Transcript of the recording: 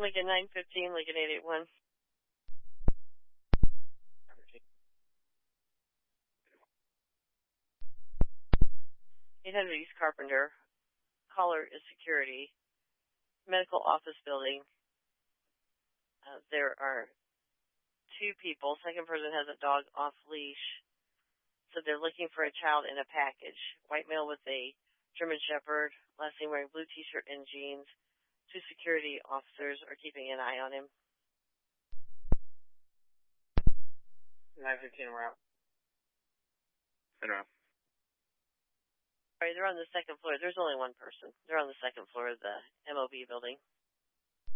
Lincoln 915, Lincoln 881. 800 East Carpenter. Caller is security. Medical office building. There are two people. Second person has a dog off leash. So they're looking for a child in a package. White male with a German Shepherd. Last name wearing blue t-shirt and jeans. Two security officers are keeping an eye on him. 915, we're out. Center out. All right, they're on the second floor. There's only one person. They're on the second floor of the MOB building.